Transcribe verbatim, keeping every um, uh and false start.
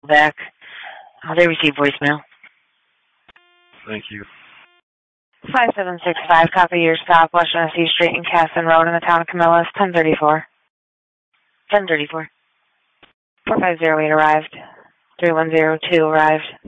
back. Uh, they received voicemail. Thank you. five seven six five, copy your stop, West Genesee Street and Casson Road in the town of Camillus, ten thirty-four. ten thirty-four. four five zero eight arrived. three one zero two arrived.